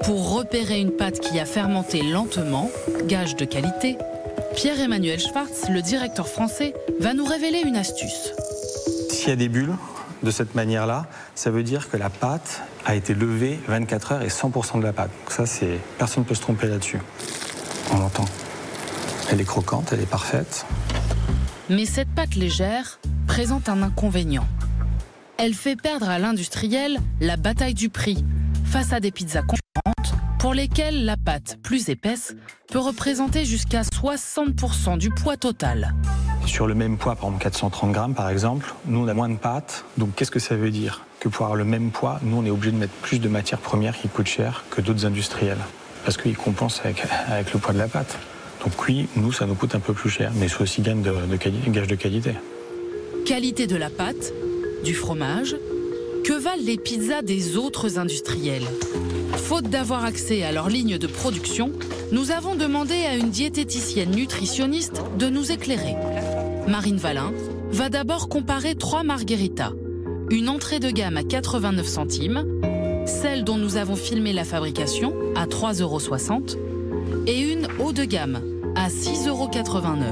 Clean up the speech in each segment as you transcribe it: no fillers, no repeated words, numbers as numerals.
Pour repérer une pâte qui a fermenté lentement, gage de qualité, Pierre-Emmanuel Schwartz, le directeur français, va nous révéler une astuce. S'il y a des bulles de cette manière-là, ça veut dire que la pâte a été levée 24 heures et 100% de la pâte. Donc ça, personne ne peut se tromper là-dessus. On l'entend. Elle est croquante, elle est parfaite. Mais cette pâte légère présente un inconvénient. Elle fait perdre à l'industriel la bataille du prix face à des pizzas concurrentes pour lesquelles la pâte plus épaisse peut représenter jusqu'à 60% du poids total. Sur le même poids, par exemple 430 grammes par exemple, nous on a moins de pâte. Donc qu'est-ce que ça veut dire? Que pour avoir le même poids, nous on est obligé de mettre plus de matières premières qui coûtent cher que d'autres industriels. Parce qu'ils compensent avec le poids de la pâte. Donc oui, nous ça nous coûte un peu plus cher, mais c'est aussi gage de qualité. Qualité de la pâte, du fromage, que valent les pizzas des autres industriels? Faute d'avoir accès à leur ligne de production, nous avons demandé à une diététicienne nutritionniste de nous éclairer. Marine Valin va d'abord comparer 3 margaritas. Une entrée de gamme à 89 centimes, celle dont nous avons filmé la fabrication à 3,60 € et une haut de gamme à 6,89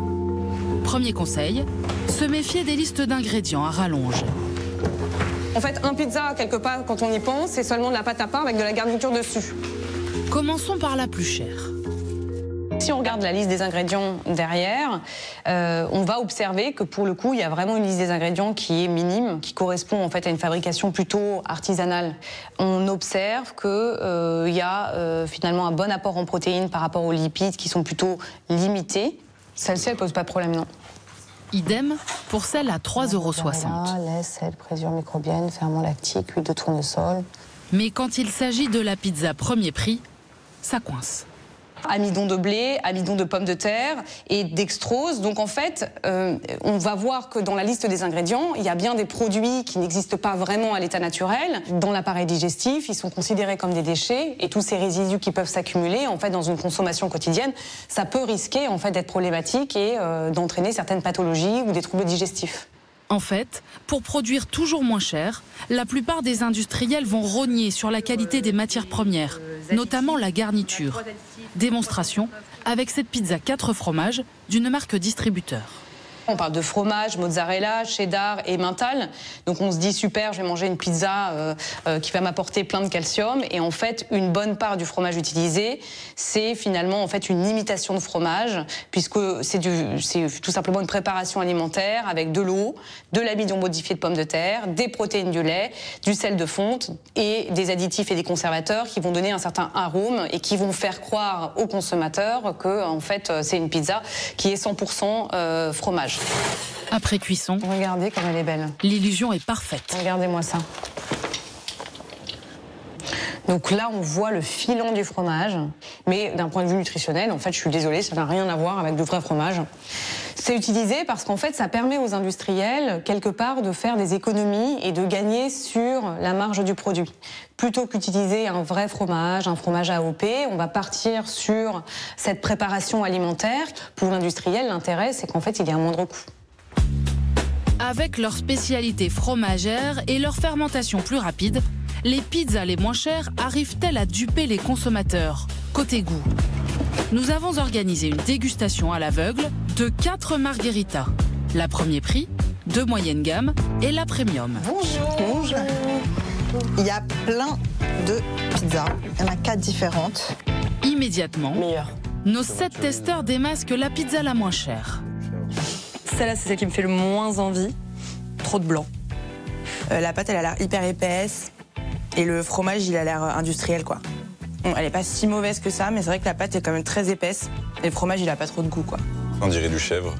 €. Premier conseil, se méfier des listes d'ingrédients à rallonge. En fait, un pizza, quelque part, quand on y pense, c'est seulement de la pâte à pain avec de la garniture dessus. Commençons par la plus chère. Si on regarde la liste des ingrédients derrière, on va observer que pour le coup, il y a vraiment une liste des ingrédients qui est minime, qui correspond en fait à une fabrication plutôt artisanale. On observe qu'il y a finalement un bon apport en protéines par rapport aux lipides qui sont plutôt limités. Celle-ci, elle pose pas de problème, non. Idem pour celle à 3,60 €. Lait, sel, présure microbienne, ferment lactique, huile de tournesol. Mais quand il s'agit de la pizza premier prix, ça coince. Amidon de blé, amidon de pommes de terre et dextrose. Donc en fait, on va voir que dans la liste des ingrédients, il y a bien des produits qui n'existent pas vraiment à l'état naturel. Dans l'appareil digestif, ils sont considérés comme des déchets et tous ces résidus qui peuvent s'accumuler, en fait, dans une consommation quotidienne, ça peut risquer en fait d'être problématique et d'entraîner certaines pathologies ou des troubles digestifs. En fait, pour produire toujours moins cher, la plupart des industriels vont rogner sur la qualité des matières premières, notamment la garniture. Démonstration avec cette pizza 4 fromages d'une marque distributeur. On parle de fromage, mozzarella, cheddar et mental. Donc on se dit super, je vais manger une pizza qui va m'apporter plein de calcium. Et en fait, une bonne part du fromage utilisé, c'est finalement en fait une imitation de fromage, puisque c'est tout simplement une préparation alimentaire avec de l'eau, de l'amidon modifié de pommes de terre, des protéines du lait, du sel de fonte et des additifs et des conservateurs qui vont donner un certain arôme et qui vont faire croire aux consommateurs que en fait c'est une pizza qui est 100% fromage. Après cuisson, regardez comme elle est belle. L'illusion est parfaite. Regardez-moi ça. Donc là, on voit le filon du fromage, mais d'un point de vue nutritionnel, en fait, je suis désolée, ça n'a rien à voir avec du vrai fromage. C'est utilisé parce qu'en fait, ça permet aux industriels, quelque part, de faire des économies et de gagner sur la marge du produit. Plutôt qu'utiliser un vrai fromage, un fromage AOP, on va partir sur cette préparation alimentaire. Pour l'industriel, l'intérêt, c'est qu'en fait, il y a un moindre coût. Avec leur spécialité fromagère et leur fermentation plus rapide, les pizzas les moins chères arrivent-elles à duper les consommateurs? Côté goût, nous avons organisé une dégustation à l'aveugle de 4 margaritas. La premier prix, 2 moyenne gamme et la premium. Bonjour. Bonjour. Il y a plein de pizzas. Il y en a 4 différentes. Immédiatement, Meilleur. nos 7 testeurs démasquent la pizza la moins chère. Celle-là, c'est celle qui me fait le moins envie. Trop de blanc. La pâte, elle a l'air hyper épaisse. Et le fromage, il a l'air industriel, quoi. Bon, elle est pas si mauvaise que ça, mais c'est vrai que la pâte est quand même très épaisse. Et le fromage, il a pas trop de goût, quoi. On dirait du chèvre.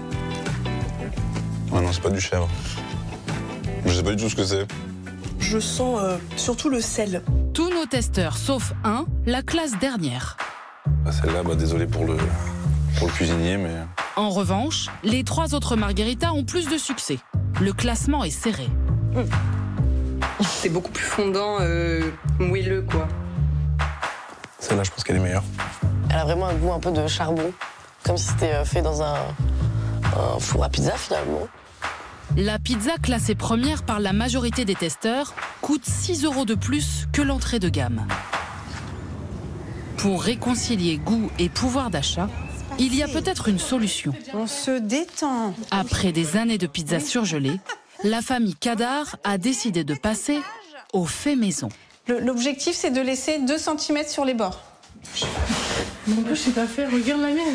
Ah non, c'est pas du chèvre. Je sais pas du tout ce que c'est. Je sens surtout le sel. Tous nos testeurs, sauf un, la classe dernière. Celle-là, désolé pour le cuisinier, mais... En revanche, les 3 autres margaritas ont plus de succès. Le classement est serré. C'est beaucoup plus fondant, moelleux, quoi. Celle-là, je pense qu'elle est meilleure. Elle a vraiment un goût un peu de charbon, comme si c'était fait dans un four à pizza, finalement. La pizza classée première par la majorité des testeurs coûte 6 € de plus que l'entrée de gamme. Pour réconcilier goût et pouvoir d'achat, il y a peut-être une solution. On se détend. Après des années de pizza surgelée, la famille Cadar a décidé de passer au fait maison. L'objectif, c'est de laisser 2 cm sur les bords. Mon peu, je sais pas faire. Regarde la mienne.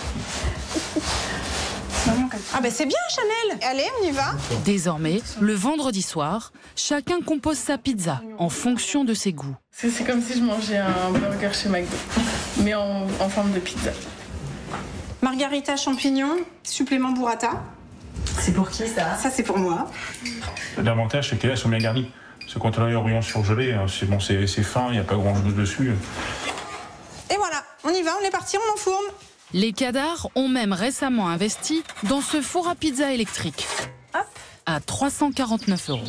Ah ben c'est bien, Chanel. Allez, on y va. Désormais, le vendredi soir, chacun compose sa pizza en fonction de ses goûts. C'est comme si je mangeais un burger chez McDo, mais en forme de pizza. Margarita champignon, supplément burrata. C'est pour qui ça? Ça, c'est pour moi. L'avantage, c'est qu'elles sont bien garnies. Parce que quand on a un bouillon surgelé, c'est bon, c'est fin, il n'y a pas grand-chose dessus. Et voilà, on y va, on est parti, on enfourne. Les Cadar ont même récemment investi dans ce four à pizza électrique. Hop. À 349 €.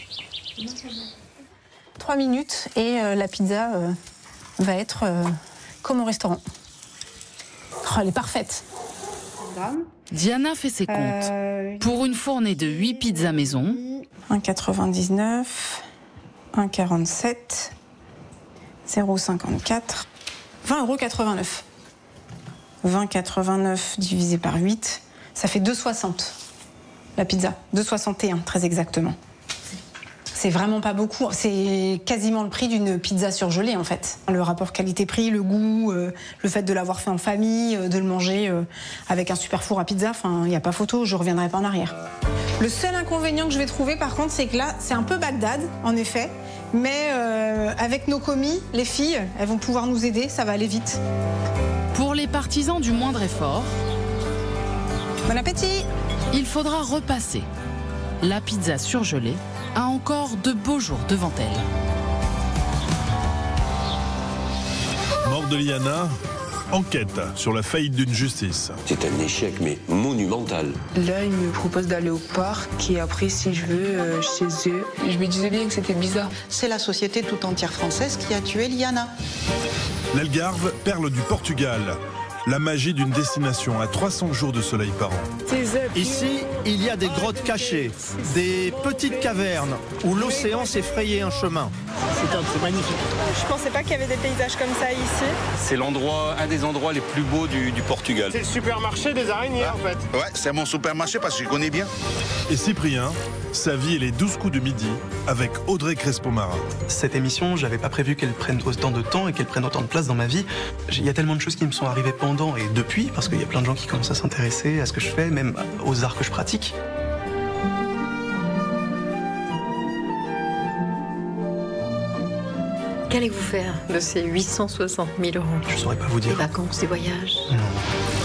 3 minutes et la pizza va être comme au restaurant. Oh, elle est parfaite. Diana fait ses comptes. Pour une fournée de 8 pizzas maison, 1,99, 1,47, 0,54, 20,89 €. 20,89 divisé par 8, ça fait 2,60 la pizza. 2,61 très exactement. C'est vraiment pas beaucoup. C'est quasiment le prix d'une pizza surgelée en fait. Le rapport qualité-prix, le goût, le fait de l'avoir fait en famille, de le manger avec un super four à pizza, enfin il n'y a pas photo, je reviendrai pas en arrière. Le seul inconvénient que je vais trouver par contre, c'est que là, c'est un peu Bagdad en effet, mais avec nos commis, les filles, elles vont pouvoir nous aider, ça va aller vite. pour les partisans du moindre effort, Bon appétit! il faudra repasser. La pizza surgelée a encore de beaux jours devant elle. Mort de Liana, enquête sur la faillite d'une justice. C'est un échec, mais monumental. Là, ils me proposent d'aller au parc et après, si je veux, chez eux. Je me disais bien que c'était bizarre. C'est la société tout entière française qui a tué Liana. L'Algarve, perle du Portugal. La magie d'une destination à 300 jours de soleil par an. Ici, il y a des grottes cachées, des petites cavernes où l'océan s'est frayé un chemin. C'est magnifique. Je pensais pas qu'il y avait des paysages comme ça ici. C'est un des endroits les plus beaux du Portugal. C'est le supermarché des araignées en fait. Ouais, c'est mon supermarché parce que je connais bien. Et Cyprien, sa vie et les 12 coups de midi avec Audrey Crespo-Mara. Cette émission, j'avais pas prévu qu'elle prenne autant de temps et qu'elle prenne autant de place dans ma vie. Il y a tellement de choses qui me sont arrivées pendant et depuis, parce qu'il y a plein de gens qui commencent à s'intéresser à ce que je fais, même aux arts que je pratique. Qu'allez-vous faire de ces 860 000 €? Je saurais pas vous dire. Des vacances, des voyages? Non.